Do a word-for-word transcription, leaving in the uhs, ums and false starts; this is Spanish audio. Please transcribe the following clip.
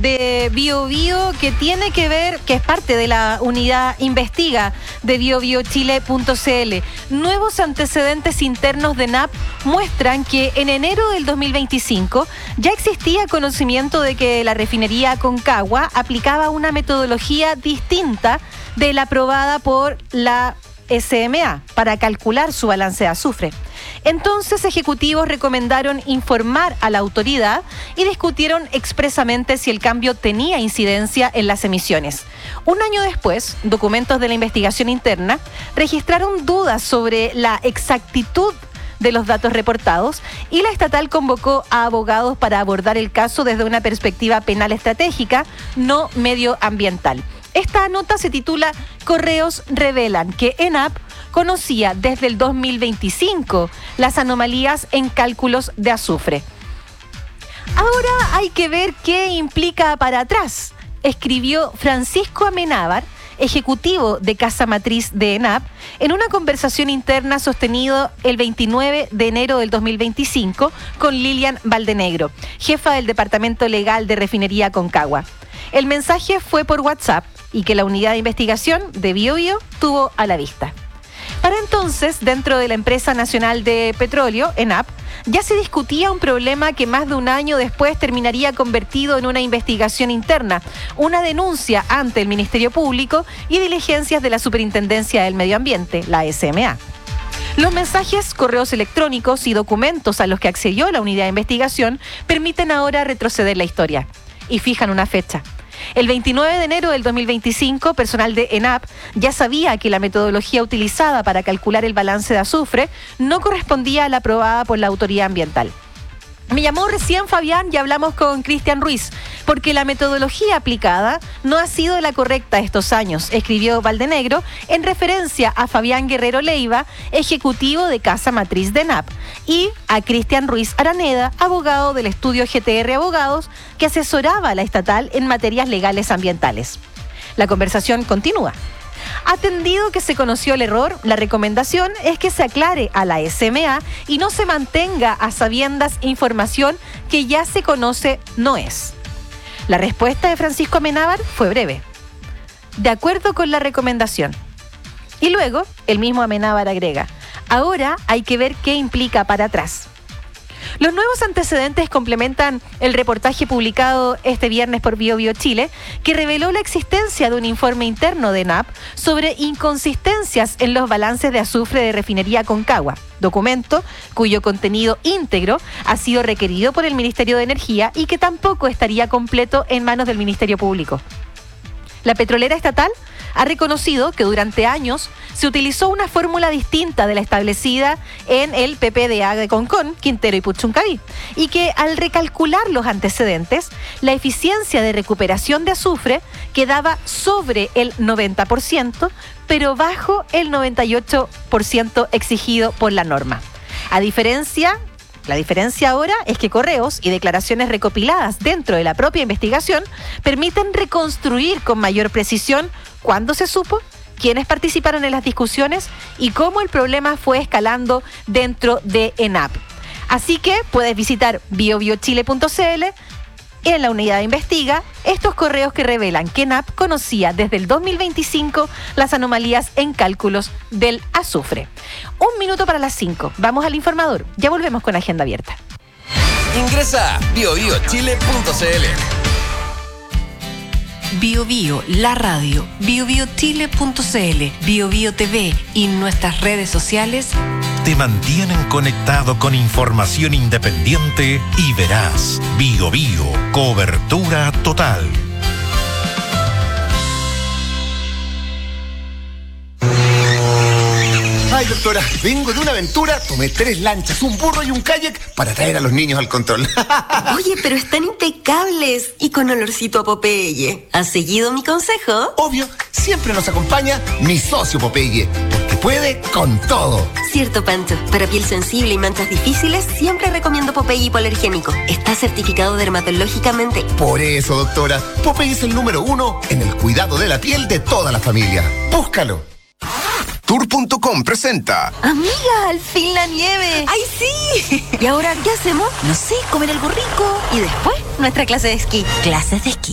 de Bio Bio que tiene que ver, que es parte de la unidad Investiga de bio bio chile punto c l. Nuevos antecedentes internos de ENAP muestran que en enero del dos mil veinticinco ya existía conocimiento de que la refinería Aconcagua aplicaba una metodología distinta de la aprobada por la S M A para calcular su balance de azufre. Entonces, ejecutivos recomendaron informar a la autoridad y discutieron expresamente si el cambio tenía incidencia en las emisiones. Un año después, documentos de la investigación interna registraron dudas sobre la exactitud de los datos reportados y la estatal convocó a abogados para abordar el caso desde una perspectiva penal estratégica, no medioambiental. Esta nota se titula Correos revelan que ENAP conocía desde el dos mil veinticinco las anomalías en cálculos de azufre. Ahora hay que ver qué implica para atrás, escribió Francisco Amenábar, ejecutivo de Casa Matriz de ENAP, en una conversación interna sostenida el veintinueve de enero del dos mil veinticinco con Lilian Valdenegro, jefa del Departamento Legal de Refinería Aconcagua. El mensaje fue por WhatsApp y que la unidad de investigación de Bio Bio tuvo a la vista. Para entonces, dentro de la Empresa Nacional de Petróleo, ENAP, ya se discutía un problema que más de un año después terminaría convertido en una investigación interna, una denuncia ante el Ministerio Público y diligencias de la Superintendencia del Medio Ambiente, la S M A. Los mensajes, correos electrónicos y documentos a los que accedió la unidad de investigación permiten ahora retroceder la historia y fijan una fecha. El veintinueve de enero del dos mil veinticinco, personal de ENAP ya sabía que la metodología utilizada para calcular el balance de azufre no correspondía a la aprobada por la autoridad ambiental. Me llamó recién Fabián y hablamos con Cristian Ruiz, porque la metodología aplicada no ha sido la correcta estos años, escribió Valdenegro en referencia a Fabián Guerrero Leiva, ejecutivo de Casa Matriz de ENAP, y a Cristian Ruiz Araneda, abogado del estudio G T R Abogados, que asesoraba a la estatal en materias legales ambientales. La conversación continúa. Atendido que se conoció el error, la recomendación es que se aclare a la S M A y no se mantenga a sabiendas información que ya se conoce no es. La respuesta de Francisco Amenábar fue breve. De acuerdo con la recomendación. Y luego, el mismo Amenábar agrega, ahora hay que ver qué implica para atrás. Los nuevos antecedentes complementan el reportaje publicado este viernes por Bio Bio Chile, que reveló la existencia de un informe interno de ENAP sobre inconsistencias en los balances de azufre de refinería Aconcagua, documento cuyo contenido íntegro ha sido requerido por el Ministerio de Energía y que tampoco estaría completo en manos del Ministerio Público. La petrolera estatal ha reconocido que durante años se utilizó una fórmula distinta de la establecida en el P P D A de Concón, Quintero y Puchuncaví, y que al recalcular los antecedentes, la eficiencia de recuperación de azufre quedaba sobre el noventa por ciento, pero bajo el noventa y ocho por ciento exigido por la norma. A diferencia... La diferencia ahora es que correos y declaraciones recopiladas dentro de la propia investigación permiten reconstruir con mayor precisión cuándo se supo, quiénes participaron en las discusiones y cómo el problema fue escalando dentro de ENAP. Así que puedes visitar bio bio chile punto c l en la unidad de Investiga estos correos que revelan que ENAP conocía desde el dos mil veinticinco las anomalías en cálculos del azufre. Un minuto para las cinco. Vamos al informador. Ya volvemos con Agenda Abierta. Ingresa a bio bio chile punto c l. Bio Bio, la radio, bio bio chile punto c l, Bio Bio T V y nuestras redes sociales te mantienen conectado con información independiente y veraz. Bio Bio, cobertura total. Ay, doctora, vengo de una aventura, tomé tres lanchas, un burro y un kayak para traer a los niños al control. Oye, pero están impecables y con olorcito a Popeye. ¿Has seguido mi consejo? Obvio, siempre nos acompaña mi socio Popeye, porque puede con todo. Cierto, Pancho. Para piel sensible y manchas difíciles, siempre recomiendo Popeye hipoalergénico. Está certificado dermatológicamente. Por eso, doctora, Popeye es el número uno en el cuidado de la piel de toda la familia. Búscalo. Tour punto com presenta. Amiga, al fin la nieve. ¡Ay, sí! ¿Y ahora qué hacemos? No sé, comer algo rico. Y después, nuestra clase de esquí. Clases de esquí.